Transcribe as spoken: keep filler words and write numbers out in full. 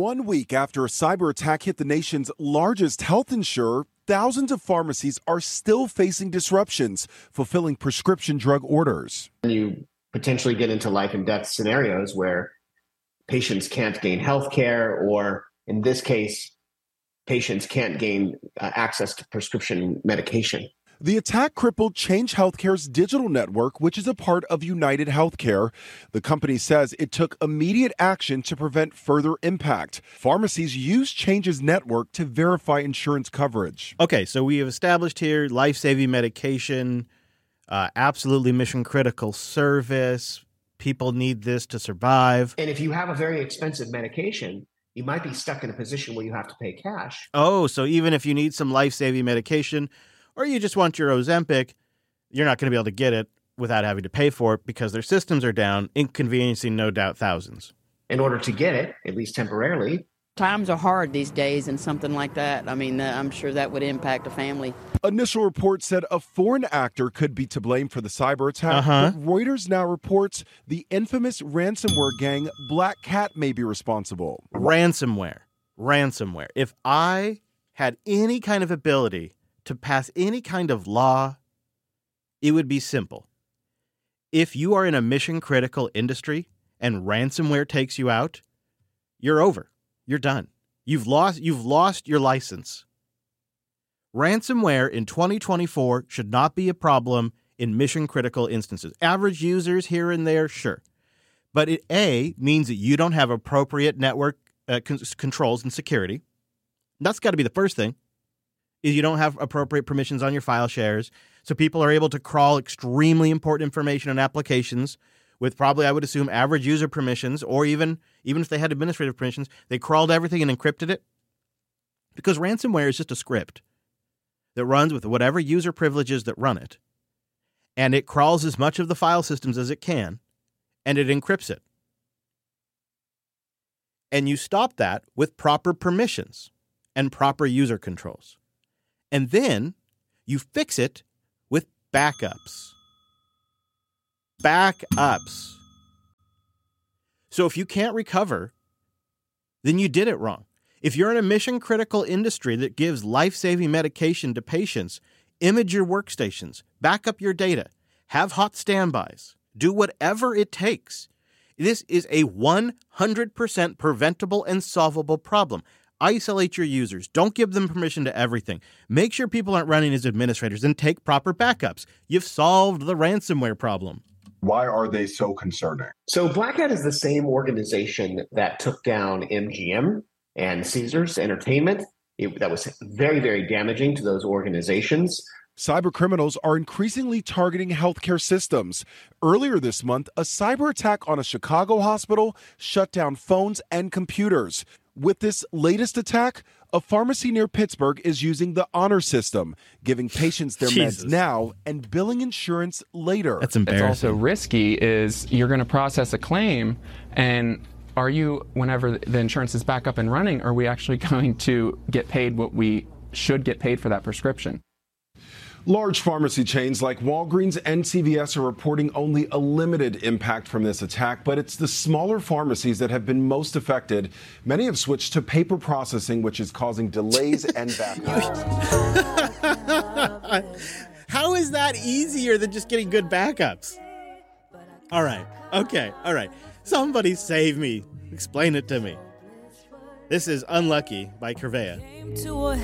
One week after a cyber attack hit the nation's largest health insurer, thousands of pharmacies are still facing disruptions, fulfilling prescription drug orders. You potentially get into life and death scenarios where patients can't gain health care, or in this case, patients can't gain uh, access to prescription medication. The attack crippled Change Healthcare's digital network, which is a part of United Healthcare. The company says it took immediate action to prevent further impact. Pharmacies use Change's network to verify insurance coverage. Okay, so we have established here life-saving medication, uh, absolutely mission-critical service. People need this to survive. And if you have a very expensive medication, you might be stuck in a position where you have to pay cash. Oh, so even if you need some life-saving medication, or you just want your Ozempic, you're not going to be able to get it without having to pay for it because their systems are down, inconveniencing no doubt thousands. In order to get it, at least temporarily. Times are hard these days, and something like that, I mean, I'm sure that would impact a family. Initial reports said a foreign actor could be to blame for the cyber attack. Uh-huh. But Reuters now reports the infamous ransomware gang Black Cat may be responsible. Ransomware. Ransomware. If I had any kind of ability to pass any kind of law, it would be simple. If you are in a mission-critical industry and ransomware takes you out, you're over. You're done. You've lost, you've lost your license. Ransomware in twenty twenty-four should not be a problem in mission-critical instances. Average users here and there, sure. But it, A, means that you don't have appropriate network uh, con- controls and security. That's got to be the first thing. Is you don't have appropriate permissions on your file shares. So people are able to crawl extremely important information and applications with probably, I would assume, average user permissions, or even, even if they had administrative permissions, they crawled everything and encrypted it. Because ransomware is just a script that runs with whatever user privileges that run it. And it crawls as much of the file systems as it can, and it encrypts it. And you stop that with proper permissions and proper user controls. And then you fix it with backups. Backups. So if you can't recover, then you did it wrong. If you're in a mission-critical industry that gives life-saving medication to patients, image your workstations, back up your data, have hot standbys, do whatever it takes. This is a one hundred percent preventable and solvable problem. Isolate your users. Don't give them permission to everything. Make sure people aren't running as administrators and take proper backups. You've solved the ransomware problem. Why are they so concerning? So Black Hat is the same organization that took down M G M and Caesars Entertainment. It, that was very, very damaging to those organizations. Cyber criminals are increasingly targeting healthcare systems. Earlier this month, a cyber attack on a Chicago hospital shut down phones and computers. With this latest attack, a pharmacy near Pittsburgh is using the honor system, giving patients their Jesus. meds now and billing insurance later. That's embarrassing. It's also risky is you're going to process a claim, and are you, whenever the insurance is back up and running, are we actually going to get paid what we should get paid for that prescription? Large pharmacy chains like Walgreens and C V S are reporting only a limited impact from this attack, but it's the smaller pharmacies that have been most affected. Many have switched to paper processing, which is causing delays and backups. How is that easier than just getting good backups? All right. Okay. All right. Somebody save me. Explain it to me. This is Unlucky by Curvea.